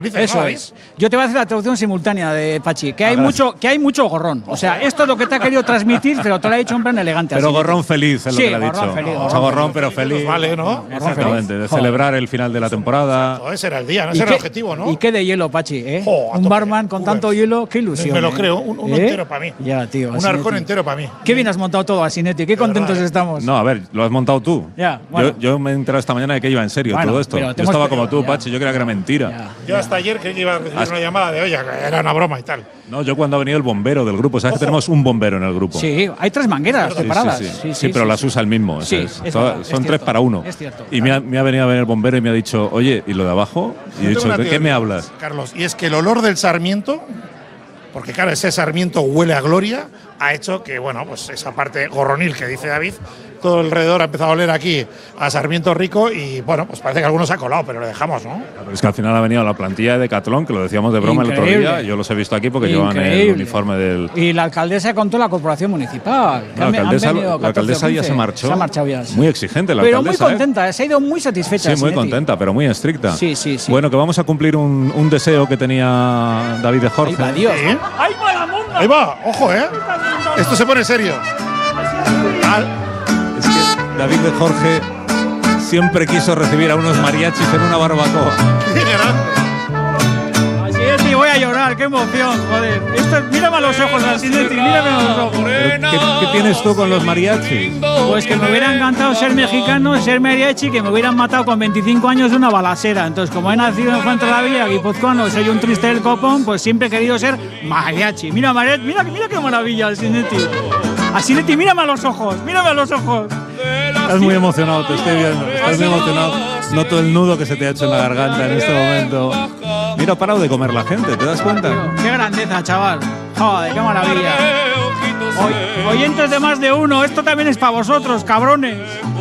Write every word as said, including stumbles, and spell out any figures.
Eso ¿no, es. Yo te voy a hacer la traducción simultánea de Pachi, que hay mucho, que hay mucho gorrón. O sea, esto es lo que te ha querido transmitir, pero te lo ha dicho en plan elegante. Pero así. gorrón feliz es Sí, lo que le ha gorrón dicho. feliz, O sea, gorrón gorrón feliz. pero feliz. Vale, ¿no? Exactamente, de Joder. celebrar el final de la temporada. Joder, ese era el día, ¿no? ¿Y Ese era qué- el objetivo, ¿no? Y qué de hielo, Pachi, ¿eh? Jo, a un tope. barman con Joder. tanto hielo, qué ilusión. Me lo ¿eh? creo, un, uno ¿Eh? entero para mí. Ya, tío. Un Asinetti. arcón entero para mí. Qué bien has montado todo, Asinetti. Qué contentos verdad, ¿eh? estamos. No, a ver, lo has montado tú. Ya, bueno. yo, yo me he enterado esta mañana de que iba en serio Bueno, todo esto. pero Yo te hemos estaba pe- como tú, ya. Pachi, yo creía que era mentira. Ya, Yo ya. hasta ayer creí que iba a recibir Hasta- una llamada de, oye, que era una broma y tal. No, yo cuando ha venido el bombero del grupo, ¿sabes que tenemos un bombero en el grupo? Sí, hay tres mangueras Sí, sí, separadas. sí. Sí, pero las usa el mismo. eso Sí, es. es Toda- verdad, es son tres cierto, para uno. es cierto, Y me ha, me ha venido a ver el bombero y me ha dicho, oye, ¿y lo de abajo? Y he Yo dicho, tengo una ¿de qué teoría, me hablas? Carlos, y es que el olor del sarmiento, porque claro, ese sarmiento huele a gloria, ha hecho que, bueno, pues esa parte gorronil que dice David, todo alrededor ha empezado a oler aquí a sarmiento rico y, bueno, pues parece que algunos se ha colado, pero lo dejamos, ¿no? Pero es que al final ha venido la plantilla de Decathlon, que lo decíamos de broma el Increíble. otro día. Yo los he visto aquí porque llevan el Increíble. uniforme del. Y la alcaldesa contó la corporación municipal. que No, han- la han alcaldesa, venido la catorce alcaldesa o ya quince. se marchó. Se ha marchado ya. sí. Muy exigente la Pero muy alcaldesa. ¿eh? contenta, se ha ido muy satisfecha. Sí, muy Sinetti. contenta, pero muy estricta. Sí, sí, sí. Bueno, que vamos a cumplir un, un deseo que tenía David de Jorge. Ahí va, Dios. ¿Eh? ¡Ahí va la monda! Ahí va, ojo, ¿eh? Esto se pone serio. Al- Es que David de Jorge siempre quiso recibir a unos mariachis en una barbacoa. ¡Qué grande! Asinetti, voy a llorar, qué emoción, joder. Esto, mírame a los ojos, Asinetti, mírame a los ojos. Pero, ¿qué, qué tienes tú con los mariachis? Pues que me hubiera encantado ser mexicano, ser mariachi, que me hubieran matado con veinticinco años de una balacera. Entonces, como he nacido en Juan la Villa, guipuzcoano, soy un triste del copón, pues siempre he querido ser mariachi. Mira, mariachi, mira, mira qué maravilla, Asinetti. Asinetti, mírame a los ojos, mírame a los ojos. Estás muy emocionado, te estoy viendo. Estás muy emocionado. Noto el nudo que se te ha hecho en la garganta en este momento. Mira, ha parado de comer la gente, ¿te das cuenta? Qué grandeza, chaval. Joder, qué maravilla. Oy- oyentes de más de uno, esto también es para vosotros, cabrones.